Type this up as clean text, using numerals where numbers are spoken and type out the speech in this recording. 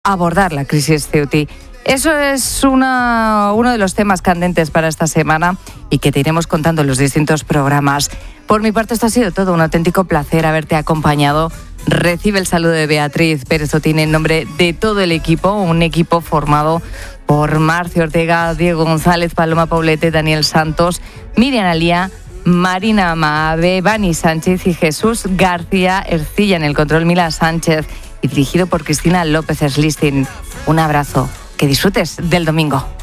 abordar la crisis Ceuti. Eso es uno de los temas candentes para esta semana y que te iremos contando en los distintos programas. Por mi parte, esto ha sido todo. Un auténtico placer haberte acompañado. Recibe el saludo de Beatriz Pérez Otín en nombre de todo el equipo, un equipo formado por Marcio Ortega, Diego González, Paloma Paulete, Daniel Santos, Miriam Alía, Marina Maave, Bani Sánchez y Jesús García Ercilla en el control, Mila Sánchez, y dirigido por Cristina López Slistin. Un abrazo. Que disfrutes del domingo.